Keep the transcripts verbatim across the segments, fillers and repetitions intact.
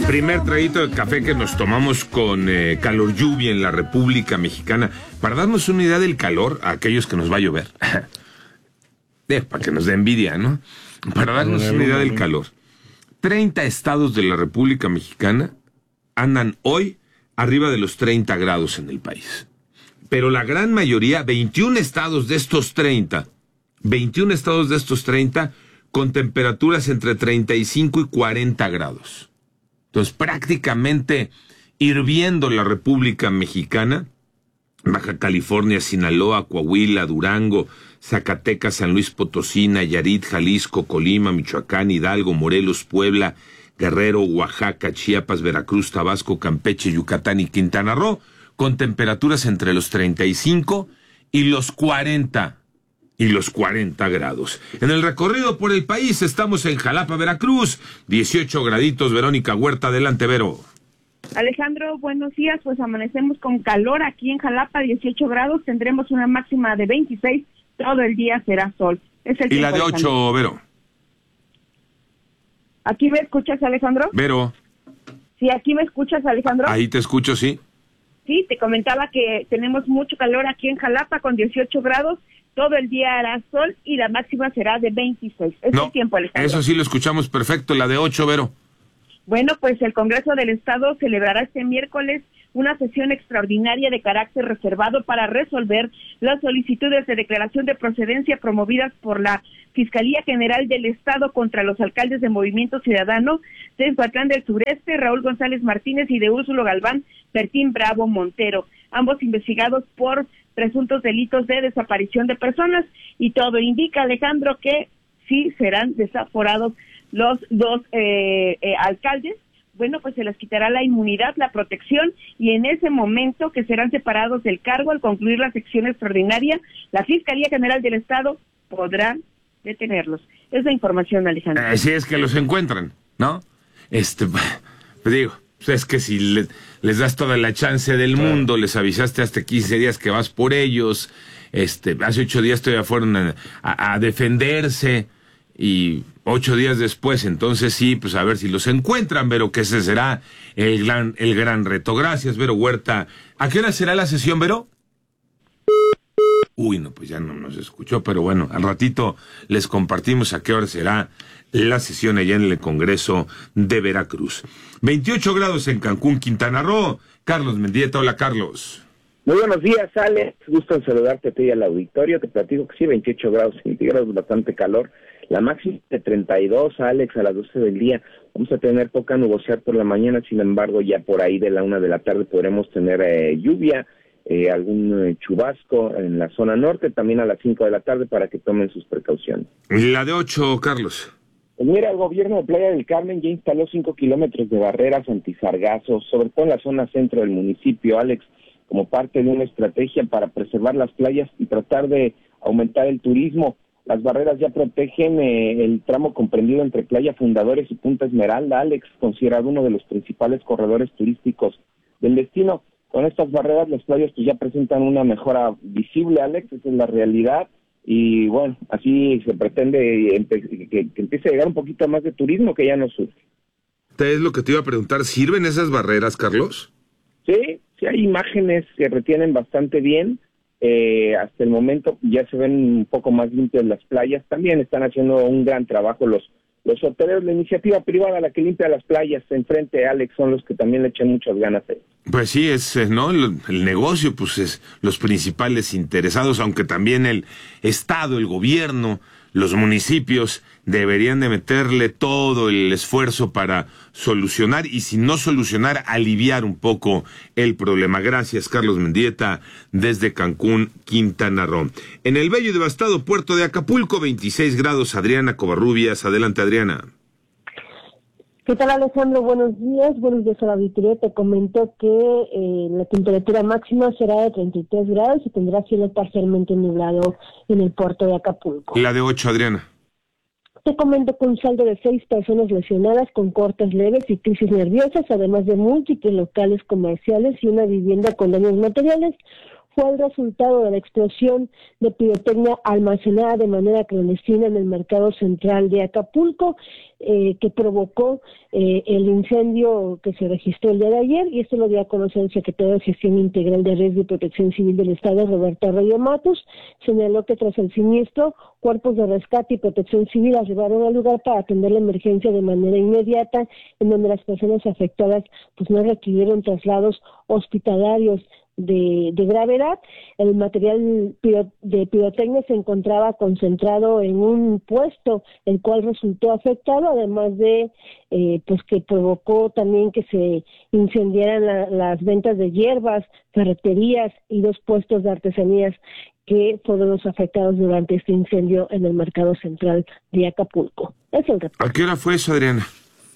Primer traguito de café que nos tomamos con eh, calor lluvia en la República Mexicana. Para darnos una idea del calor a aquellos que nos va a llover. eh, para que nos dé envidia, ¿no? Para darnos una idea del calor. treinta estados de la República Mexicana andan hoy arriba de los treinta grados en el país. Pero la gran mayoría, veintiún estados de estos treinta, veintiún estados de estos treinta, con temperaturas entre treinta y cinco y cuarenta grados. Entonces, prácticamente hirviendo la República Mexicana, Baja California, Sinaloa, Coahuila, Durango, Zacatecas, San Luis Potosí, Nayarit, Jalisco, Colima, Michoacán, Hidalgo, Morelos, Puebla, Guerrero, Oaxaca, Chiapas, Veracruz, Tabasco, Campeche, Yucatán y Quintana Roo, con temperaturas entre los treinta y cinco y los cuarenta y los cuarenta grados. En el recorrido por el país estamos en Jalapa, Veracruz, dieciocho graditos. Verónica Huerta, adelante, Vero. Alejandro, buenos días. Pues amanecemos con calor aquí en Jalapa, dieciocho grados, tendremos una máxima de veintiséis, todo el día será sol. Es el y la de ocho, Vero. ¿Aquí me escuchas, Alejandro? Vero. Sí, aquí me escuchas, Alejandro. Ahí te escucho, sí. Sí, te comentaba que tenemos mucho calor aquí en Jalapa con dieciocho grados, todo el día hará sol y la máxima será de veintiséis. Es no, el tiempo, Alejandro. Eso sí lo escuchamos perfecto, la de ocho, Vero. Bueno, pues el Congreso del Estado celebrará este miércoles una sesión extraordinaria de carácter reservado para resolver las solicitudes de declaración de procedencia promovidas por la Fiscalía General del Estado contra los alcaldes de Movimiento Ciudadano de Encuatlán del Sureste, Raúl González Martínez, y de Úrsulo Galván, Bertín Bravo Montero, ambos investigados por presuntos delitos de desaparición de personas, y todo indica, Alejandro, que sí serán desaforados los dos eh, eh, alcaldes. Bueno, pues se les quitará la inmunidad, la protección, y en ese momento que serán separados del cargo al concluir la sección extraordinaria, la Fiscalía General del Estado podrá detenerlos. Es la información, Alejandro. Así es que los encuentran, ¿no? Este, digo, pues es que si le, les das toda la chance del mundo, les avisaste hasta quince días que vas por ellos, este, hace ocho días todavía fueron a, a, a defenderse, y ocho días después, entonces sí, pues a ver si los encuentran, Vero, que ese será el gran, el gran reto. Gracias, Vero Huerta. ¿A qué hora será la sesión, Vero? Uy, no, pues ya no nos escuchó, pero bueno, al ratito les compartimos a qué hora será la sesión allá en el Congreso de Veracruz. veintiocho grados en Cancún, Quintana Roo. Carlos Mendieta, hola, Carlos. Muy buenos días, Alex. Gusto en saludarte a ti y al auditorio. Te platico que sí, veintiocho grados centígrados, bastante calor. La máxima de treinta y dos, Alex, a las doce del día. Vamos a tener poca nubosidad por la mañana, sin embargo, ya por ahí de la una de la tarde podremos tener eh, lluvia, eh, algún eh, chubasco en la zona norte, también a las cinco de la tarde, para que tomen sus precauciones. La de ocho, Carlos. Pues mira, el gobierno de Playa del Carmen ya instaló cinco kilómetros de barreras antisargazo, sobre todo en la zona centro del municipio, Alex, como parte de una estrategia para preservar las playas y tratar de aumentar el turismo. Las barreras ya protegen eh, el tramo comprendido entre Playa Fundadores y Punta Esmeralda, Alex, considerado uno de los principales corredores turísticos del destino. Con estas barreras las playas pues ya presentan una mejora visible, Alex, esa es la realidad, y bueno, así se pretende que, que, que empiece a llegar un poquito más de turismo que ya no surge. Es lo que te iba a preguntar, ¿sirven esas barreras, Carlos? Sí, sí hay imágenes que retienen bastante bien. Eh, hasta el momento ya se ven un poco más limpias las playas. También están haciendo un gran trabajo los los hoteleros, la iniciativa privada, la que limpia las playas enfrente, Alex, son los que también le echan muchas ganas. Pues sí, es, ¿no? El, el negocio, pues es los principales interesados, aunque también el Estado, el gobierno, los municipios deberían de meterle todo el esfuerzo para solucionar, y si no solucionar, aliviar un poco el problema. Gracias, Carlos Mendieta, desde Cancún, Quintana Roo. En el bello y devastado puerto de Acapulco, veintiséis grados, Adriana Covarrubias. Adelante, Adriana. ¿Qué tal, Alejandro? Buenos días. Buenos días a la auditoría. Te comento que eh, la temperatura máxima será de treinta y tres grados y tendrá cielo parcialmente nublado en el puerto de Acapulco. La de ocho, Adriana. Te comento que un saldo de seis personas lesionadas con cortes leves y crisis nerviosas, además de múltiples locales comerciales y una vivienda con daños materiales, fue el resultado de la explosión de pirotecnia almacenada de manera clandestina en el mercado central de Acapulco, eh, que provocó eh, el incendio que se registró el día de ayer, y esto lo dio a conocer el secretario de Gestión Integral de Riesgo y Protección Civil del Estado, Roberto Arroyo Matos. Señaló que tras el siniestro, cuerpos de rescate y protección civil arribaron al lugar para atender la emergencia de manera inmediata, en donde las personas afectadas pues no requirieron traslados hospitalarios de, de gravedad. El material piro, de pirotecnia se encontraba concentrado en un puesto, el cual resultó afectado, además de eh, pues que provocó también que se incendiaran la, las ventas de hierbas, ferreterías y dos puestos de artesanías que fueron los afectados durante este incendio en el mercado central de Acapulco. Es el reporte. ¿A qué hora fue eso, Adriana?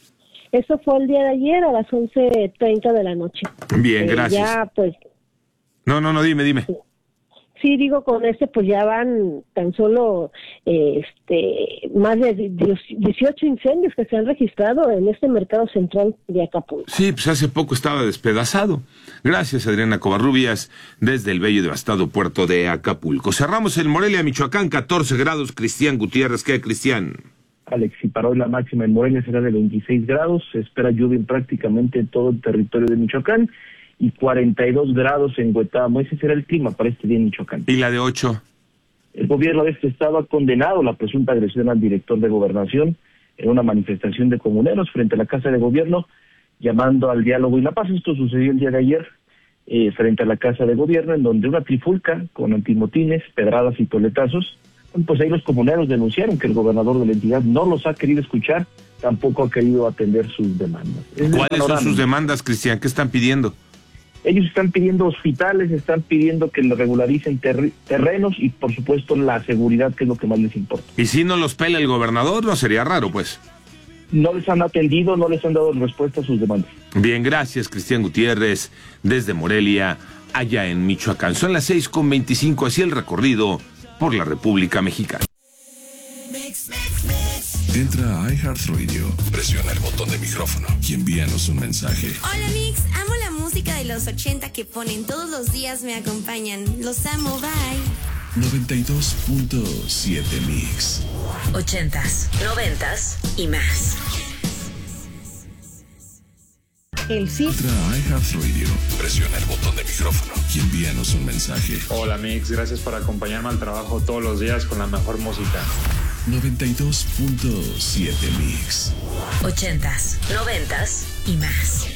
Eso fue el día de ayer a las once treinta de la noche. Bien, eh, gracias. Ya, pues... No, no, no, dime, dime. Sí. Sí, digo, con este pues ya van tan solo eh, este más de dieciocho incendios que se han registrado en este mercado central de Acapulco. Sí, pues hace poco estaba despedazado. Gracias, Adriana Covarrubias, desde el bello y devastado puerto de Acapulco. Cerramos el Morelia, Michoacán, catorce grados. Cristian Gutiérrez, ¿qué, Cristian? Alex, y para hoy la máxima en Morelia será de veintiséis grados. Se espera lluvia en prácticamente todo el territorio de Michoacán. Y cuarenta y dos grados en Huetamo. Ese será el clima para este día en Michoacán. ¿Y la de ocho? El gobierno de este estado ha condenado la presunta agresión al director de Gobernación en una manifestación de comuneros frente a la Casa de Gobierno, llamando al diálogo y la paz. Esto sucedió el día de ayer eh, frente a la Casa de Gobierno, en donde una trifulca con antimotines, pedradas y toletazos, pues ahí los comuneros denunciaron que el gobernador de la entidad no los ha querido escuchar, tampoco ha querido atender sus demandas. ¿Cuáles son sus demandas, Cristian? ¿Qué están pidiendo? Ellos están pidiendo hospitales, están pidiendo que le regularicen ter- terrenos y, por supuesto, la seguridad, que es lo que más les importa. ¿Y si no los pela el gobernador? No sería raro, pues. No les han atendido, no les han dado respuesta a sus demandas. Bien, gracias, Cristian Gutiérrez, desde Morelia, allá en Michoacán. Son las seis con veinticinco, así el recorrido por la República Mexicana. Entra a iHeartRadio, presiona el botón de micrófono y envíanos un mensaje. Hola Mix, amo la música de los ochenta que ponen todos los días, me acompañan. Los amo, bye. noventa y dos punto siete Mix. Ochentas, noventas y más. El feed. Entra a iHeartRadio, presiona el botón de micrófono y envíanos un mensaje. Hola Mix, gracias por acompañarme al trabajo todos los días con la mejor música. noventa y dos punto siete Mix. Ochentas, noventas y más.